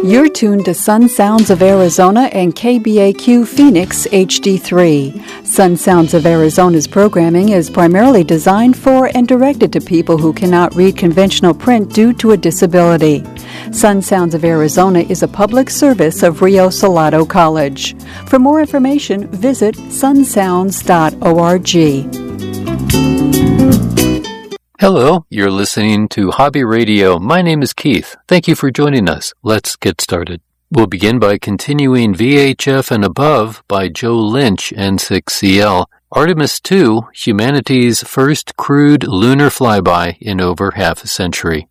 You're tuned to Sun Sounds of Arizona and KBAQ Phoenix HD3. Sun Sounds of Arizona's programming is primarily designed for and directed to people who cannot read conventional print due to a disability. Sun Sounds of Arizona is a public service of Rio Salado College. For more information, visit sunsounds.org. Hello, you're listening to Hobby Radio. My name is Keith. Thank you for joining us. Let's get started. We'll begin by continuing VHF and Above by Joe Lynch, N6CL. Artemis II, humanity's first crewed lunar flyby in over half a century.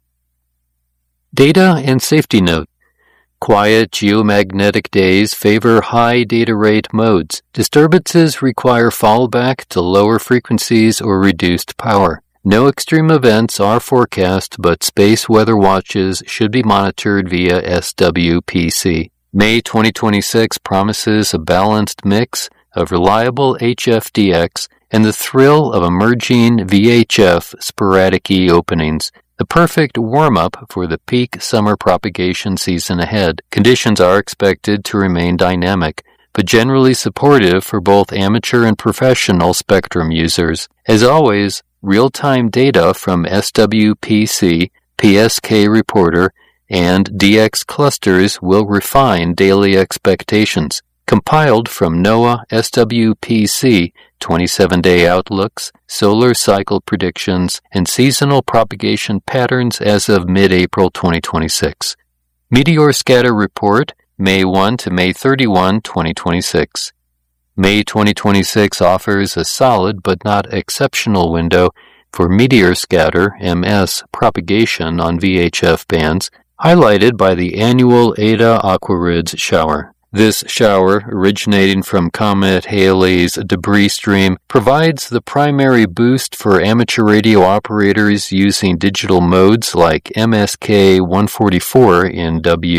Data and safety note. Quiet geomagnetic days favor high data rate modes. Disturbances require fallback to lower frequencies or reduced power. No extreme events are forecast, but space weather watches should be monitored via SWPC. May 2026 promises a balanced mix of reliable HFDX and the thrill of emerging VHF sporadic E openings, the perfect warm-up for the peak summer propagation season ahead. Conditions are expected to remain dynamic, but generally supportive for both amateur and professional spectrum users. As always, real-time data from SWPC, PSK Reporter, and DX clusters will refine daily expectations. Compiled from NOAA SWPC 27-day outlooks, solar cycle predictions, and seasonal propagation patterns as of mid-April 2026. Meteor Scatter Report, May 1 to May 31, 2026. May 2026 offers a solid but not exceptional window for meteor scatter (MS) propagation on VHF bands, highlighted by the annual Eta Aquarids shower. This shower, originating from Comet Halley's debris stream, provides the primary boost for amateur radio operators using digital modes like MSK 144 in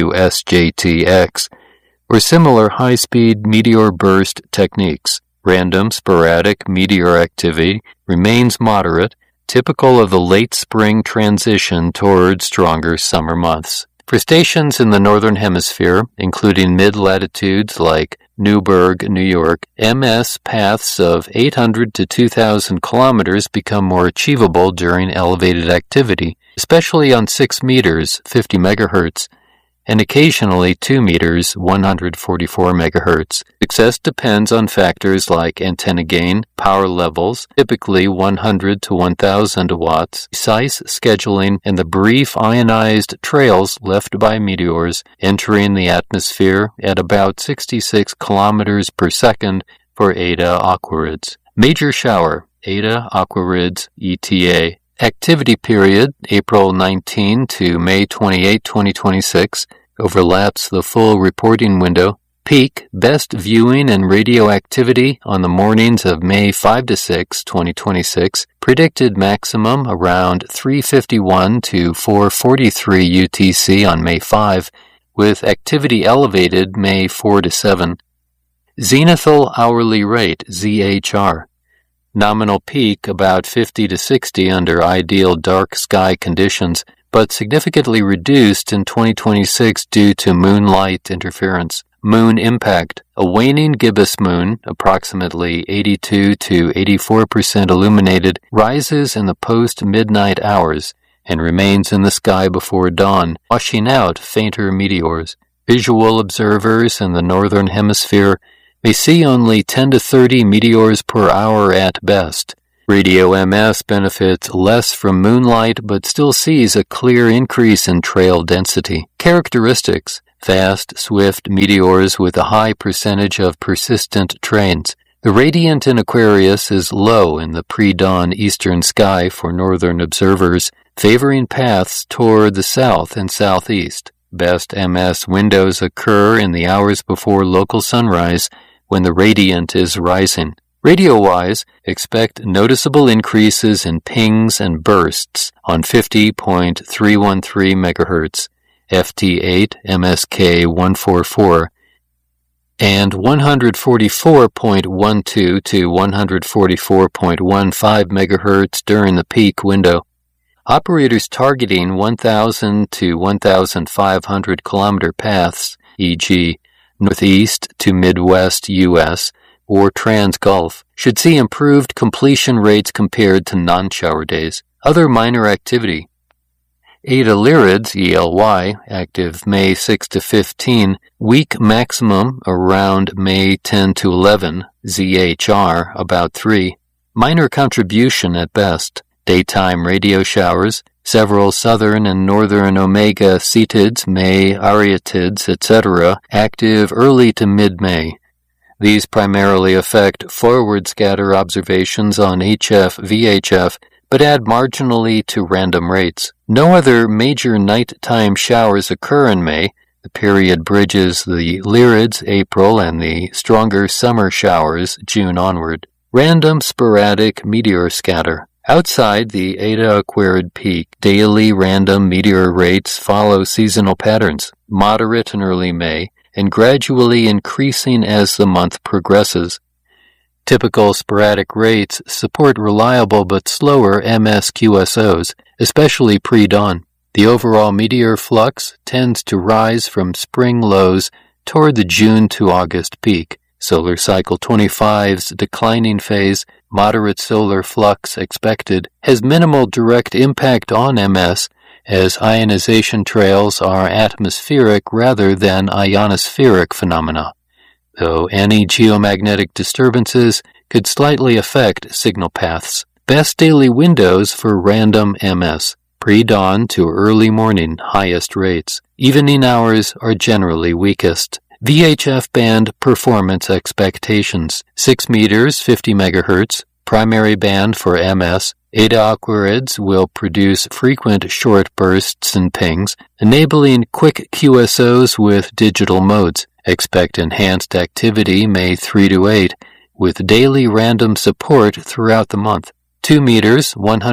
WSJTX, or similar high-speed meteor burst techniques. Random, sporadic meteor activity remains moderate, typical of the late spring transition toward stronger summer months. For stations in the Northern Hemisphere, including mid-latitudes like Newburgh, New York, MS paths of 800 to 2,000 kilometers become more achievable during elevated activity, especially on 6 meters, 50 megahertz, and occasionally 2 meters, 144 megahertz. Success depends on factors like antenna gain, power levels, typically 100 to 1,000 watts, precise scheduling, and the brief ionized trails left by meteors entering the atmosphere at about 66 kilometers per second for Eta Aquarids. Major shower, Eta Aquarids, ETA. Activity period, April 19 to May 28, 2026, overlaps the full reporting window. Peak, best viewing and radio activity on the mornings of May 5 to 6, 2026, predicted maximum around 3:51 to 4:43 UTC on May 5, with activity elevated May 4 to 7. Zenithal hourly rate, ZHR. Nominal peak about 50 to 60 under ideal dark sky conditions, but significantly reduced in 2026 due to moonlight interference. Moon impact. A waning gibbous moon, approximately 82 to 84% illuminated, rises in the post-midnight hours and remains in the sky before dawn, washing out fainter meteors. Visual observers in the Northern Hemisphere may see only 10 to 30 meteors per hour at best. Radio MS benefits less from moonlight but still sees a clear increase in trail density. Characteristics: fast, swift meteors with a high percentage of persistent trains. The radiant in Aquarius is low in the pre-dawn eastern sky for northern observers, favoring paths toward the south and southeast. Best MS windows occur in the hours before local sunrise, when the radiant is rising. Radio-wise, expect noticeable increases in pings and bursts on 50.313 MHz, FT8 MSK 144, and 144.12 to 144.15 MHz during the peak window. Operators targeting 1,000 to 1,500 kilometer paths, e.g., Northeast to Midwest U.S., or Trans-Gulf, should see improved completion rates compared to non-shower days. Other minor activity. Eta Lyrids, ELY, active May 6 to 15, weak maximum around May 10 to 11, ZHR about 3, minor contribution at best, daytime radio showers, several southern and northern Omega Cetids, May Arietids, etc., active early to mid-May. These primarily affect forward scatter observations on HF, VHF, but add marginally to random rates. No other major nighttime showers occur in May. The period bridges the Lyrids, April, and the stronger summer showers, June onward. Random sporadic meteor scatter. Outside the Eta Aquarid peak, daily random meteor rates follow seasonal patterns, moderate in early May, and gradually increasing as the month progresses. Typical sporadic rates support reliable but slower MS QSOs, especially pre-dawn. The overall meteor flux tends to rise from spring lows toward the June to August peak. Solar cycle 25's declining phase, moderate solar flux expected, has minimal direct impact on MS, as ionization trails are atmospheric rather than ionospheric phenomena, though any geomagnetic disturbances could slightly affect signal paths. Best daily windows for random MS. Pre-dawn to early morning, highest rates. Evening hours are generally weakest. VHF band performance expectations. 6 meters, 50 megahertz. Primary band for MS. Eta Aquarids will produce frequent short bursts and pings, enabling quick QSOs with digital modes. Expect enhanced activity May 3 to 8, with daily random support throughout the month. 2 meters,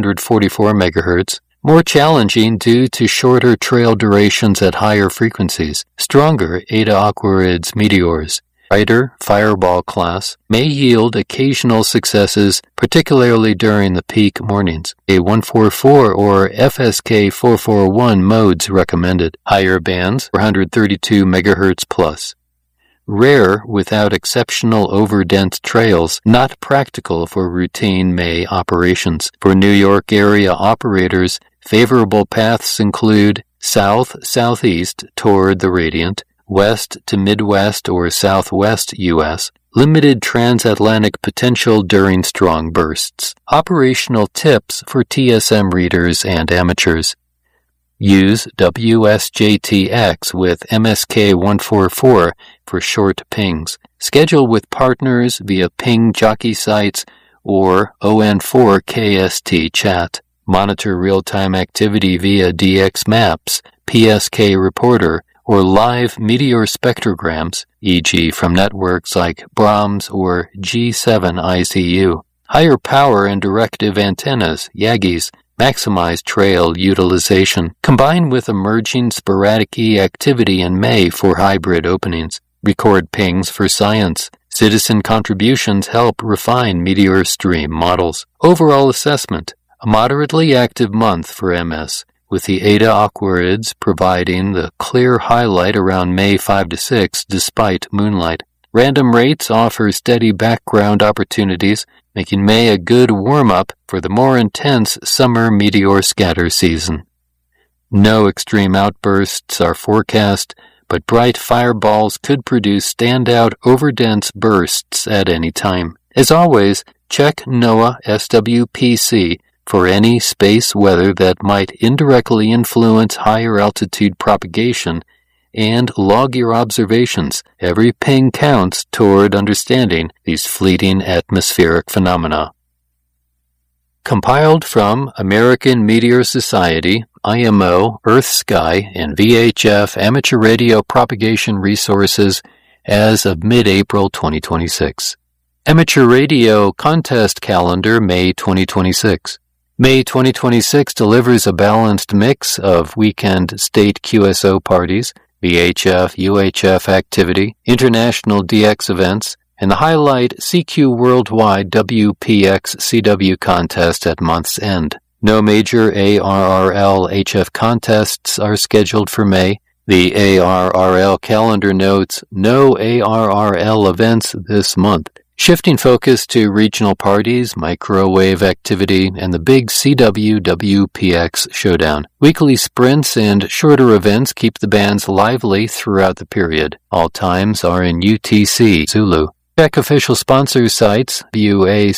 144 megahertz. More challenging due to shorter trail durations at higher frequencies. Stronger Eta Aquarids meteors. Brighter fireball class may yield occasional successes, particularly during the peak mornings. A144 or FSK 441 modes recommended. Higher bands 432 MHz plus. Rare without exceptional overdense trails, not practical for routine May operations. For New York area operators, favorable paths include south-southeast toward the radiant, west to Midwest or Southwest U.S., limited transatlantic potential during strong bursts. Operational tips for TSM readers and amateurs. Use WSJTX with MSK144 for short pings. Schedule with partners via ping jockey sites or ON4KST chat. Monitor real-time activity via DX Maps, PSK Reporter, or live meteor spectrograms, e.g. from networks like Brahms or G7 ICU. Higher power and directive antennas, Yagis, maximize trail utilization. Combine with emerging sporadic activity in May for hybrid openings. Record pings for science. Citizen contributions help refine meteor stream models. Overall assessment. A moderately active month for MS, with the Eta Aquarids providing the clear highlight around May 5 to 6 despite moonlight. Random rates offer steady background opportunities, making May a good warm-up for the more intense summer meteor scatter season. No extreme outbursts are forecast, but bright fireballs could produce standout overdense bursts at any time. As always, check NOAA SWPC for any space weather that might indirectly influence higher altitude propagation, and log your observations. Every ping counts toward understanding these fleeting atmospheric phenomena. Compiled from American Meteor Society, IMO, Earth Sky, and VHF amateur radio propagation resources as of mid-April 2026. Amateur Radio Contest Calendar, May 2026. May 2026 delivers a balanced mix of weekend state QSO parties, VHF, UHF activity, international DX events, and the highlight CQ Worldwide WPX CW contest at month's end. No major ARRL HF contests are scheduled for May. The ARRL calendar notes no ARRL events this month. Shifting focus to regional parties, microwave activity, and the big CW-WPX showdown. Weekly sprints and shorter events keep the bands lively throughout the period. All times are in UTC Zulu. Check official sponsor sites, view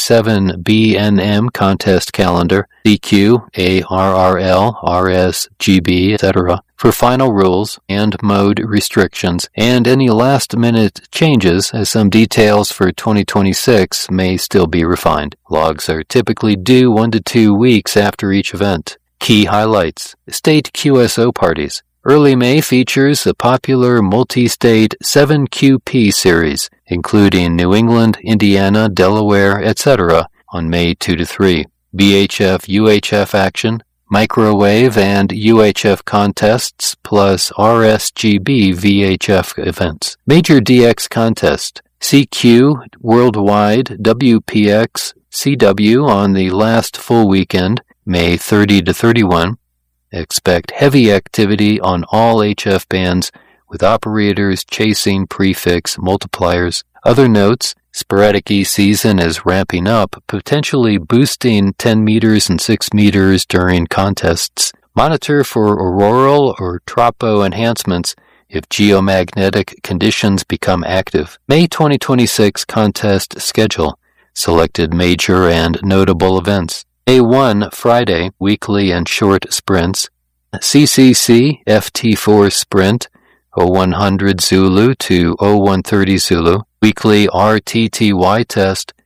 A7BNM contest calendar, DQ, ARRL, RSGB, etc. for final rules and mode restrictions, and any last-minute changes as some details for 2026 may still be refined. Logs are typically due 1 to 2 weeks after each event. Key highlights: state QSO parties. Early May features the popular multi-state 7QP series, including New England, Indiana, Delaware, etc. on May 2 to 3. VHF-UHF action, microwave and UHF contests, plus RSGB VHF events. Major DX contest, CQ Worldwide WPX CW on the last full weekend, May 30 to 31. Expect heavy activity on all HF bands, with operators chasing prefix multipliers. Other notes: sporadic E-season is ramping up, potentially boosting 10 meters and 6 meters during contests. Monitor for auroral or tropo enhancements if geomagnetic conditions become active. May 2026 contest schedule. Selected major and notable events. May 1, Friday, weekly and short sprints. CCC FT4 sprint, 0100 Zulu to 0130 Zulu. Weekly RTTY test,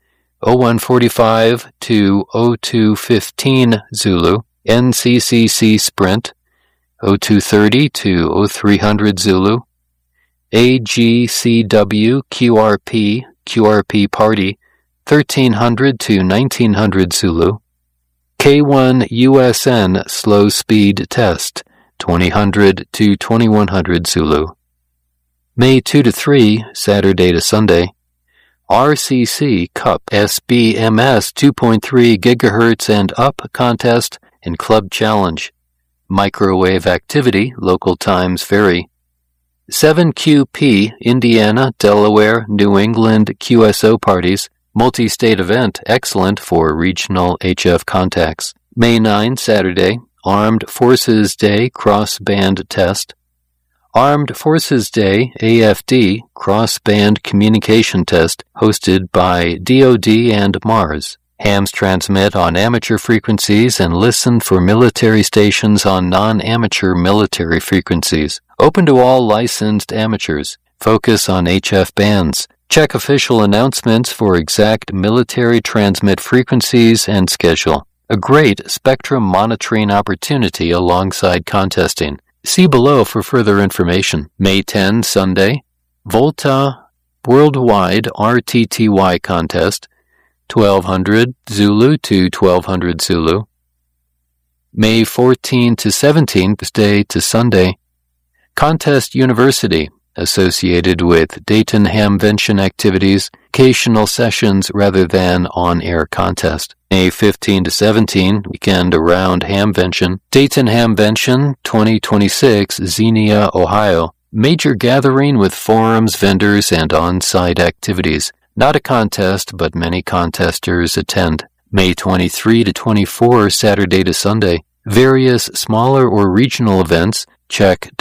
0145 to 0215 Zulu. NCCC sprint, 0230 to 0300 Zulu. AGCW QRP party, 1300 to 1900 Zulu. K1 USN slow speed test, 2000 to 2100 Zulu. May 2 to 3, Saturday to Sunday. RCC Cup SBMS 2.3 GHz and up contest and club challenge. Microwave activity, local times vary. 7QP Indiana, Delaware, New England QSO parties. Multi-state event, excellent for regional HF contacts. May 9, Saturday, Armed Forces Day cross-band test. Armed Forces Day AFD cross-band communication test hosted by DoD and Mars. Hams transmit on amateur frequencies and listen for military stations on non-amateur military frequencies. Open to all licensed amateurs. Focus on HF bands. Check official announcements for exact military transmit frequencies and schedule. A great spectrum monitoring opportunity alongside contesting. See below for further information. May 10, Sunday, Volta Worldwide RTTY contest, 1200 Zulu to 1200 Zulu. May 14 to 17, Thursday to Sunday, Contest University, associated with Dayton Hamvention activities, occasional sessions rather than on-air contest. May 15 to 17, weekend around Hamvention. Dayton Hamvention 2026, Xenia, Ohio. Major gathering with forums, vendors, and on-site activities. Not a contest, but many contesters attend. May 23 to 24, Saturday to Sunday. Various smaller or regional events. Check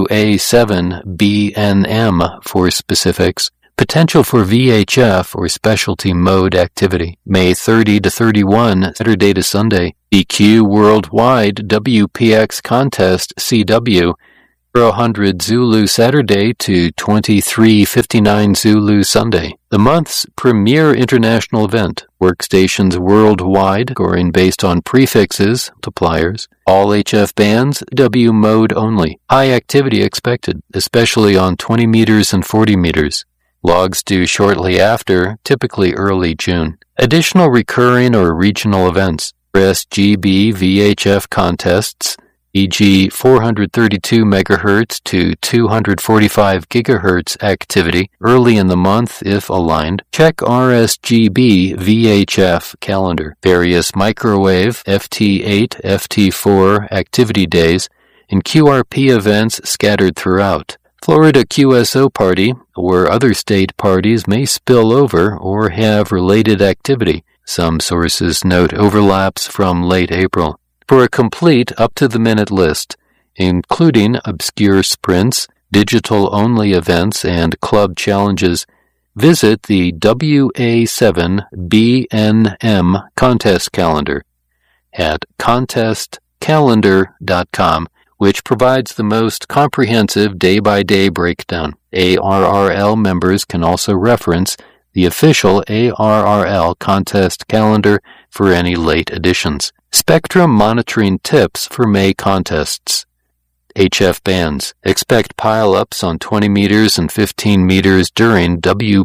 WA7BNM for specifics. Potential for VHF or specialty mode activity. May 30 to 31, Saturday to Sunday. EQ Worldwide WPX Contest CW. 100 Zulu Saturday to 2359 Zulu Sunday. The month's premier international event. Workstations worldwide, scoring based on prefixes, multipliers. All HF bands, W mode only. High activity expected, especially on 20 meters and 40 meters. Logs due shortly after, typically early June. Additional recurring or regional events. RSGB VHF contests, e.g. 432 MHz to 245 GHz activity early in the month if aligned. Check RSGB VHF calendar. Various microwave FT8, FT4 activity days and QRP events scattered throughout. Florida QSO Party or other state parties may spill over or have related activity. Some sources note overlaps from late April. For a complete up-to-the-minute list, including obscure sprints, digital-only events, and club challenges, visit the WA7BNM contest calendar at contestcalendar.com, which provides the most comprehensive day-by-day breakdown. ARRL members can also reference the official ARRL contest calendar for any late additions. Spectrum monitoring tips for May contests. HF bands. Expect pile-ups on 20 meters and 15 meters during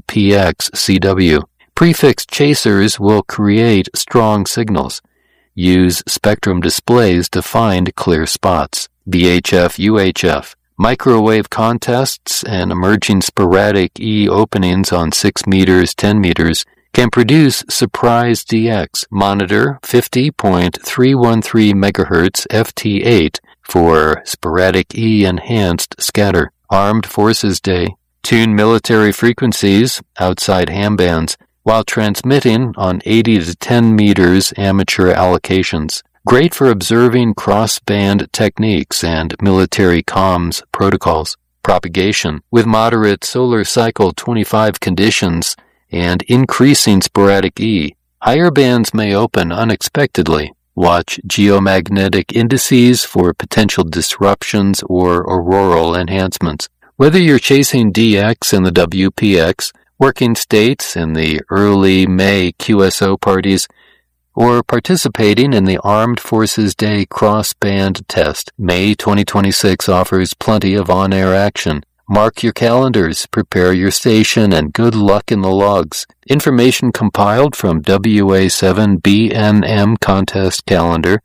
WPX-CW. Prefix chasers will create strong signals. Use spectrum displays to find clear spots. VHF-UHF. Microwave contests and emerging sporadic E openings on 6 meters, 10 meters can produce surprise DX. Monitor 50.313 MHz FT8 for sporadic E enhanced scatter. Armed Forces Day. Tune military frequencies outside ham bands while transmitting on 80 to 10 meters amateur allocations. Great for observing cross-band techniques and military comms protocols. Propagation. With moderate solar cycle 25 conditions and increasing sporadic E, higher bands may open unexpectedly. Watch geomagnetic indices for potential disruptions or auroral enhancements. Whether you're chasing DX in the WPX, working states in the early May QSO parties, or participating in the Armed Forces Day cross-band test, May 2026 offers plenty of on-air action. Mark your calendars, prepare your station, and good luck in the logs. Information compiled from WA7BNM contest calendar,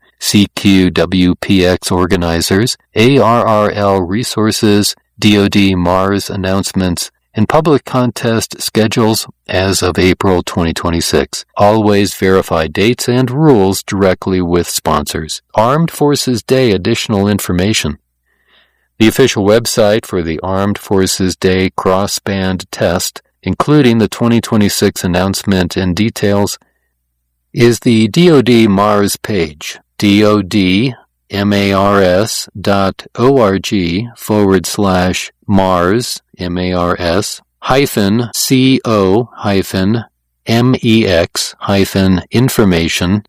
CQWPX organizers, ARRL resources, DoD Mars announcements, and public contest schedules as of April 2026. Always verify dates and rules directly with sponsors. Armed Forces Day additional information. The official website for the Armed Forces Day cross-band test, including the 2026 announcement and details, is the DoD Mars page, dodmars.org/Mars, MARS, -CO-MEX-information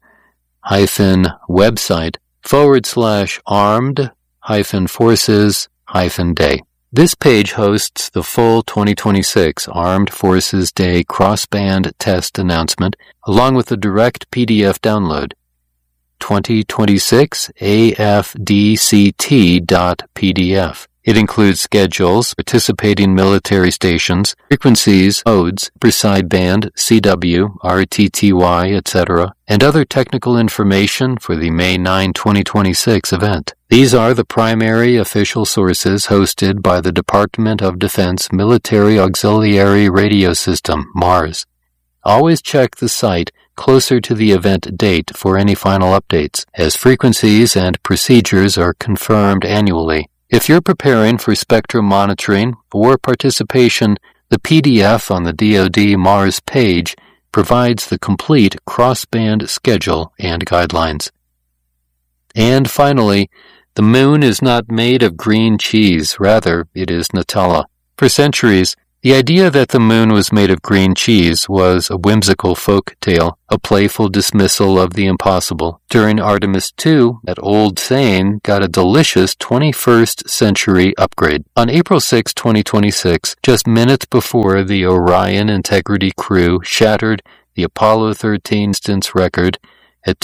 -website/armed-forces-day. This page hosts the full 2026 Armed Forces Day cross-band test announcement, along with the direct PDF download. 2026 AFDCT.PDF. It includes schedules, participating military stations, frequencies, modes, per sideband, CW, RTTY, etc., and other technical information for the May 9, 2026 event. These are the primary official sources hosted by the Department of Defense Military Auxiliary Radio System, MARS. Always check the site closer to the event date for any final updates, as frequencies and procedures are confirmed annually. If you're preparing for spectrum monitoring or participation, the PDF on the DoD Mars page provides the complete cross-band schedule and guidelines. And finally, the moon is not made of green cheese, rather it is Nutella. For centuries, the idea that the moon was made of green cheese was a whimsical folk tale, a playful dismissal of the impossible. During Artemis II, that old saying got a delicious 21st century upgrade. On April 6, 2026, just minutes before the Orion Integrity crew shattered the Apollo 13 distance record at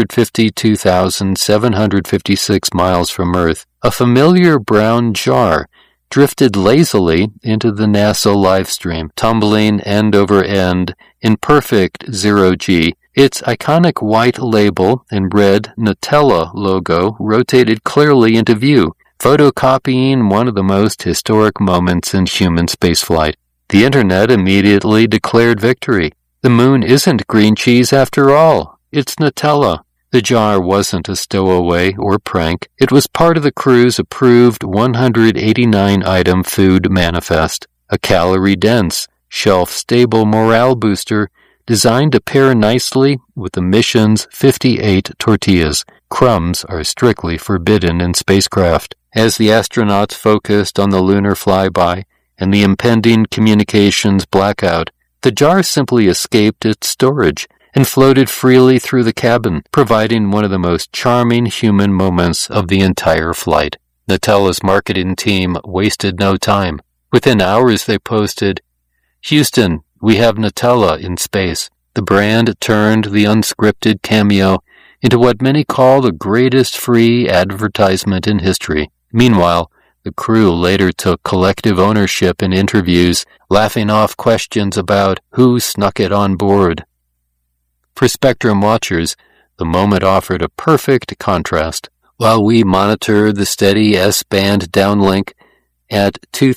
252,756 miles from Earth, a familiar brown jar drifted lazily into the NASA livestream, tumbling end over end in perfect zero-G. Its iconic white label and red Nutella logo rotated clearly into view, photocopying one of the most historic moments in human spaceflight. The internet immediately declared victory. The moon isn't green cheese after all. It's Nutella. The jar wasn't a stowaway or prank. It was part of the crew's approved 189-item food manifest, a calorie-dense, shelf-stable morale booster designed to pair nicely with the mission's 58 tortillas. Crumbs are strictly forbidden in spacecraft. As the astronauts focused on the lunar flyby and the impending communications blackout, the jar simply escaped its storage and floated freely through the cabin, providing one of the most charming human moments of the entire flight. Nutella's marketing team wasted no time. Within hours they posted, "Houston, we have Nutella in space." The brand turned the unscripted cameo into what many call the greatest free advertisement in history. Meanwhile, the crew later took collective ownership in interviews, laughing off questions about who snuck it on board. For Spectrum watchers, the moment offered a perfect contrast. While we monitored the steady S-band downlink at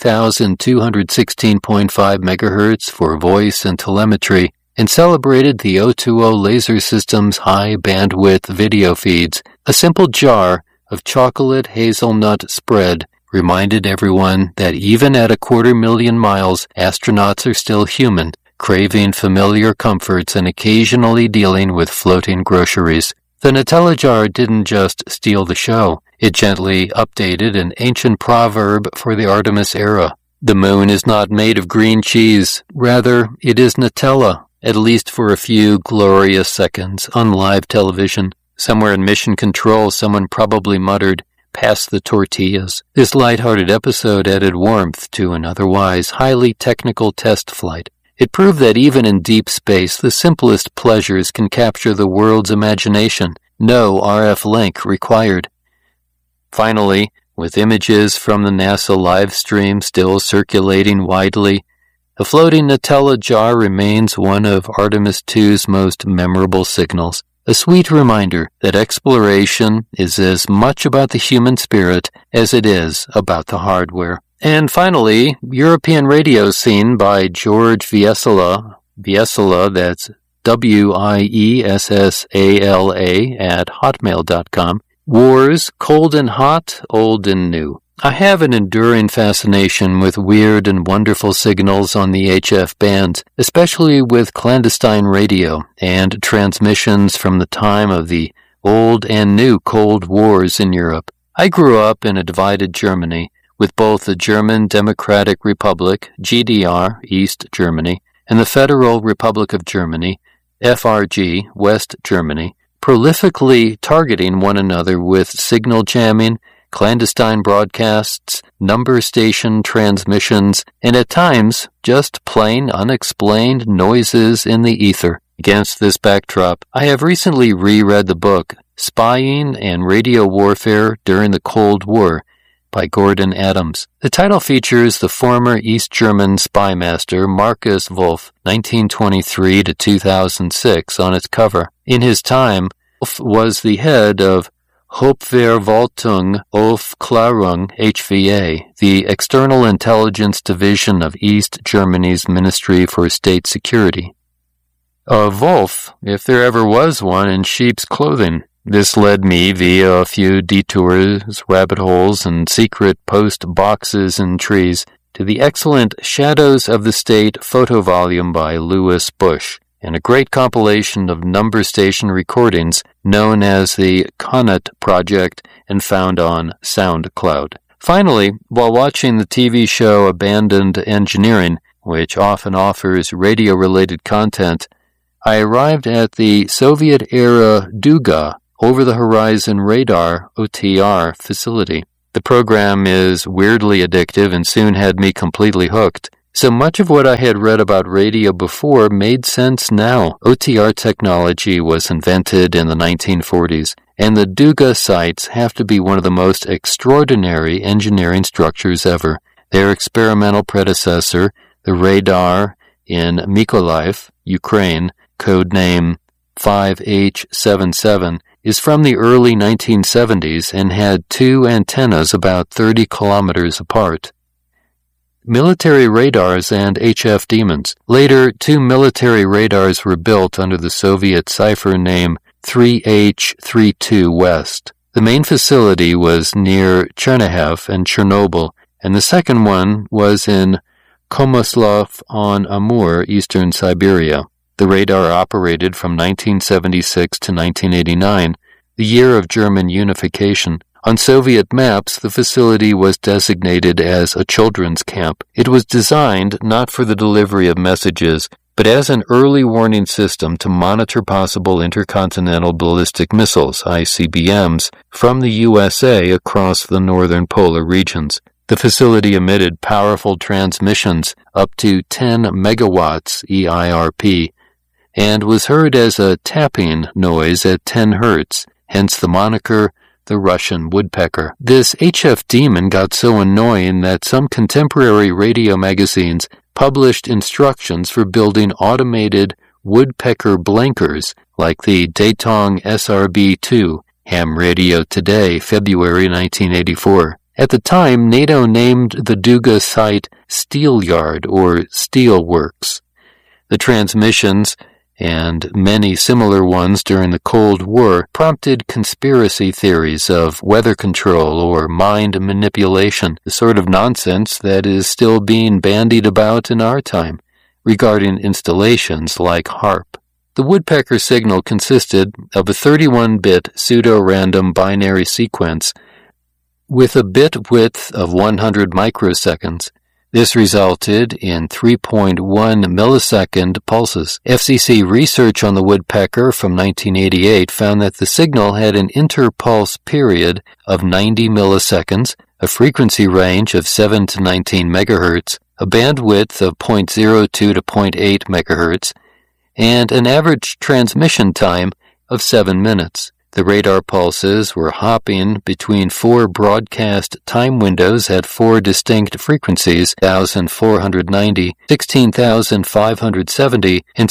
2,216.5 MHz for voice and telemetry, and celebrated the O2O laser system's high bandwidth video feeds, a simple jar of chocolate hazelnut spread reminded everyone that even at 250,000 miles, astronauts are still human, craving familiar comforts and occasionally dealing with floating groceries. The Nutella jar didn't just steal the show. It gently updated an ancient proverb for the Artemis era. The moon is not made of green cheese. Rather, it is Nutella, at least for a few glorious seconds on live television. Somewhere in Mission Control, someone probably muttered, "Pass the tortillas." This lighthearted episode added warmth to an otherwise highly technical test flight. It proved that even in deep space, the simplest pleasures can capture the world's imagination. No RF link required. Finally, with images from the NASA live stream still circulating widely, the floating Nutella jar remains one of Artemis II's most memorable signals. A sweet reminder that exploration is as much about the human spirit as it is about the hardware. And finally, European Radio Scene by George Viessala. Viessala, that's Wiessala at hotmail.com. Wars, cold and hot, old and new. I have an enduring fascination with weird and wonderful signals on the HF bands, especially with clandestine radio and transmissions from the time of the old and new Cold Wars in Europe. I grew up in a divided Germany, with both the German Democratic Republic, GDR, East Germany, and the Federal Republic of Germany, FRG, West Germany, prolifically targeting one another with signal jamming, clandestine broadcasts, number station transmissions, and at times just plain unexplained noises in the ether. Against this backdrop, I have recently reread the book Spying and Radio Warfare During the Cold War by Gordon Adams. The title features the former East German spy master Markus Wolf, 1923 to 2006, on its cover. In his time, Wolf was the head of Hauptverwaltung Aufklärung HVA, the External Intelligence Division of East Germany's Ministry for State Security. A Wolf, if there ever was one, in sheep's clothing. This led me via a few detours, rabbit holes, and secret post boxes and trees to the excellent Shadows of the State photo volume by Louis Bush, and a great compilation of number station recordings known as the Conet Project and found on SoundCloud. Finally, while watching the TV show Abandoned Engineering, which often offers radio-related content, I arrived at the Soviet-era Duga, Over-the-Horizon Radar, OTR, facility. The program is weirdly addictive and soon had me completely hooked. So much of what I had read about radio before made sense now. OTR technology was invented in the 1940s, and the Duga sites have to be one of the most extraordinary engineering structures ever. Their experimental predecessor, the radar in Mykolaiv, Ukraine, codename 5H77, is from the early 1970s and had two antennas about 30 kilometers apart. Military radars and HF Demons. Later, two military radars were built under the Soviet cipher name 3H32 West. The main facility was near Chernihiv and Chernobyl, and the second one was in Komoslov-on-Amur, eastern Siberia. The radar operated from 1976 to 1989, the year of German unification. On Soviet maps, the facility was designated as a children's camp. It was designed not for the delivery of messages, but as an early warning system to monitor possible intercontinental ballistic missiles, ICBMs, from the USA across the northern polar regions. The facility emitted powerful transmissions up to 10 megawatts EIRP and was heard as a tapping noise at 10 hertz, hence the moniker the Russian woodpecker. This HF Demon got so annoying that some contemporary radio magazines published instructions for building automated woodpecker blinkers like the Datong SRB-2, Ham Radio Today, February 1984. At the time, NATO named the Duga site Steelyard or Steel Works. The transmissions, and many similar ones during the Cold War, prompted conspiracy theories of weather control or mind manipulation, the sort of nonsense that is still being bandied about in our time, regarding installations like HAARP. The woodpecker signal consisted of a 31-bit pseudo-random binary sequence with a bit width of 100 microseconds. This resulted in 3.1 millisecond pulses. FCC research on the woodpecker from 1988 found that the signal had an interpulse period of 90 milliseconds, a frequency range of 7 to 19 megahertz, a bandwidth of 0.02 to 0.8 megahertz, and an average transmission time of 7 minutes. The radar pulses were hopping between 4 broadcast time windows at 4 distinct frequencies, 1,490, 16,570, and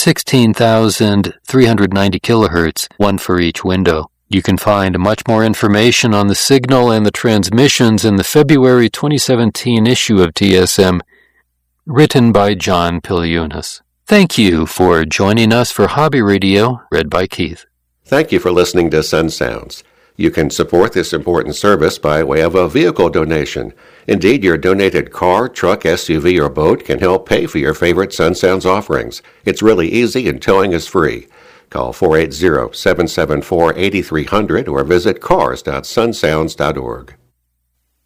16,390 kilohertz, one for each window. You can find much more information on the signal and the transmissions in the February 2017 issue of TSM, written by John Piliunas. Thank you for joining us for Hobby Radio, read by Keith. Thank you for listening to Sun Sounds. You can support this important service by way of a vehicle donation. Indeed, your donated car, truck, SUV, or boat can help pay for your favorite Sun Sounds offerings. It's really easy and towing is free. Call 480-774-8300 or visit cars.sunsounds.org.